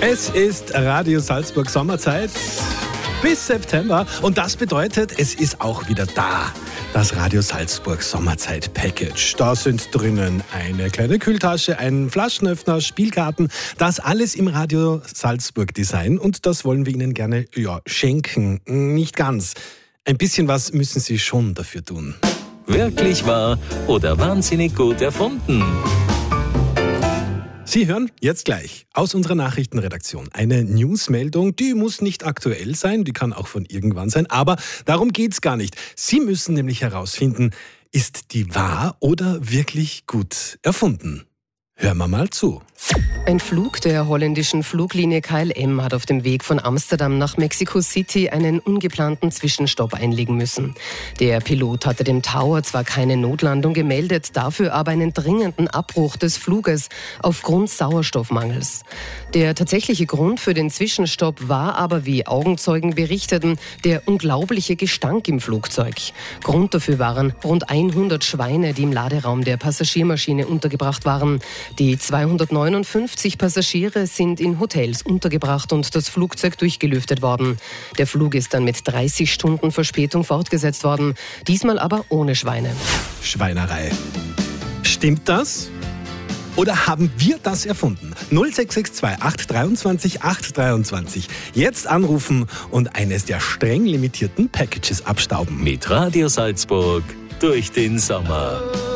Es ist Radio Salzburg Sommerzeit bis September und das bedeutet, es ist auch wieder da. Das Radio Salzburg Sommerzeit Package. Da sind drinnen eine kleine Kühltasche, ein Flaschenöffner, Spielkarten. Das alles im Radio Salzburg Design und das wollen wir Ihnen gerne schenken. Nicht ganz. Ein bisschen was müssen Sie schon dafür tun. Wirklich wahr oder wahnsinnig gut erfunden? Sie hören jetzt gleich aus unserer Nachrichtenredaktion eine Newsmeldung, die muss nicht aktuell sein, die kann auch von irgendwann sein, aber darum geht's gar nicht. Sie müssen nämlich herausfinden, ist die wahr oder wirklich gut erfunden? Hören wir mal zu. Ein Flug der holländischen Fluglinie KLM hat auf dem Weg von Amsterdam nach Mexico City einen ungeplanten Zwischenstopp einlegen müssen. Der Pilot hatte dem Tower zwar keine Notlandung gemeldet, dafür aber einen dringenden Abbruch des Fluges aufgrund Sauerstoffmangels. Der tatsächliche Grund für den Zwischenstopp war aber, wie Augenzeugen berichteten, der unglaubliche Gestank im Flugzeug. Grund dafür waren rund 100 Schweine, die im Laderaum der Passagiermaschine untergebracht waren. Die 259 Passagiere sind in Hotels untergebracht und das Flugzeug durchgelüftet worden. Der Flug ist dann mit 30 Stunden Verspätung fortgesetzt worden, diesmal aber ohne Schweine. Schweinerei. Stimmt das? Oder haben wir das erfunden? 0662 823 823. Jetzt anrufen und eines der streng limitierten Packages abstauben. Mit Radio Salzburg durch den Sommer.